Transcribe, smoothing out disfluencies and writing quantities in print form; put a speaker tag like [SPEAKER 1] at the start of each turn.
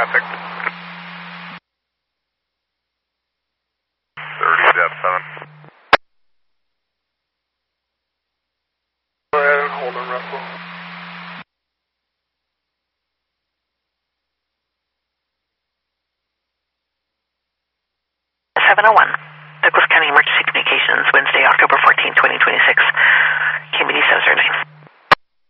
[SPEAKER 1] traffic. 30.7. Go ahead and hold on, Russell.
[SPEAKER 2] Douglas County Emergency Communications, Wednesday, October 14, 2026. KMD 709.